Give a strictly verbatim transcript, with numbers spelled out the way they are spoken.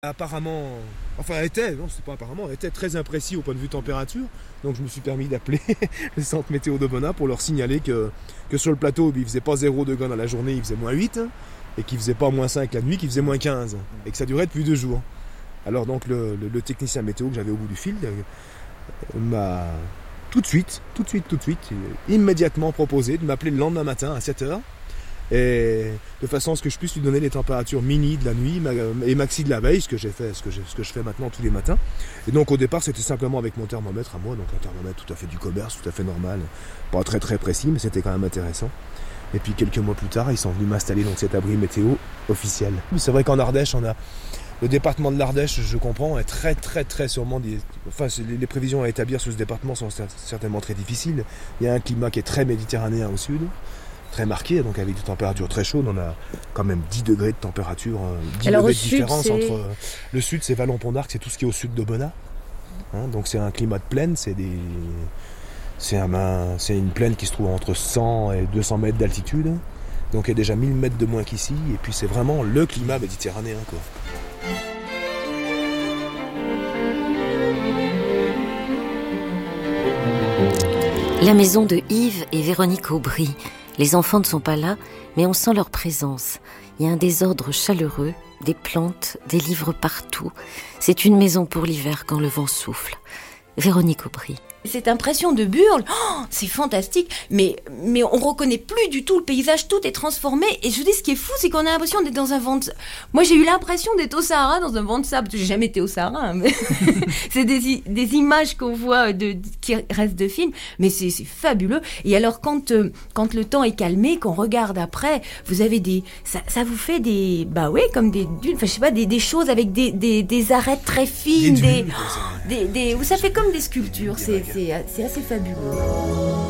Apparemment, enfin elle était, non c'est pas apparemment, elle était très imprécis au point de vue température, donc je me suis permis d'appeler le centre météo d'Aubenas pour leur signaler que, que sur le plateau il faisait pas zéro degré dans la journée, il faisait moins huit, et qu'il faisait pas moins cinq la nuit, qu'il faisait moins quinze, et que ça durait depuis deux jours. Alors donc le, le, le technicien météo que j'avais au bout du fil euh, m'a tout de suite, tout de suite, tout de suite, immédiatement proposé de m'appeler le lendemain matin à sept heures, et de façon à ce que je puisse lui donner les températures mini de la nuit et maxi de la veille, ce que j'ai fait, ce que, j'ai, ce que je fais maintenant tous les matins. Et donc au départ c'était simplement avec mon thermomètre à moi, donc un thermomètre tout à fait du commerce, tout à fait normal, pas très très précis, mais c'était quand même intéressant. Et puis quelques mois plus tard, ils sont venus m'installer dans cet abri météo officiel. C'est vrai qu'en Ardèche, on a le département de l'Ardèche, je comprends, est très très très sûrement des... enfin les, les prévisions à établir sur ce département sont certainement très difficiles. Il y a un climat qui est très méditerranéen au sud, très marqué, donc avec des températures très chaudes, on a quand même dix degrés de température, dix Alors degrés de sud, différence c'est... entre le sud, c'est Vallon-Pont-d'Arc, c'est tout ce qui est au sud d'Aubenas, hein, donc c'est un climat de plaine, c'est des, c'est, un, c'est une plaine qui se trouve entre cent et deux cents mètres d'altitude, donc il y a déjà mille mètres de moins qu'ici, et puis c'est vraiment le climat méditerranéen, quoi. La maison de Yves et Véronique Aubry. Les enfants ne sont pas là, mais on sent leur présence. Il y a un désordre chaleureux, des plantes, des livres partout. C'est une maison pour l'hiver quand le vent souffle. Véronique Aubry. Cette impression de burle, oh, c'est fantastique, mais, mais on reconnaît plus du tout le paysage, tout est transformé, et je vous dis, ce qui est fou, c'est qu'on a l'impression d'être dans un vent de... Moi, j'ai eu l'impression d'être au Sahara, dans un vent de sable, j'ai jamais été au Sahara, hein, mais c'est des, des images qu'on voit, de, de, qui restent de films, mais c'est, c'est fabuleux, et alors, quand, euh, quand le temps est calmé, qu'on regarde après, vous avez des... Ça, ça vous fait des... Bah oui, comme des dunes, enfin, je sais pas, des, des choses avec des, des, des arêtes très fines, des... Des, des, des, des, ça fait comme des sculptures, c'est... C'est, c'est assez fabuleux.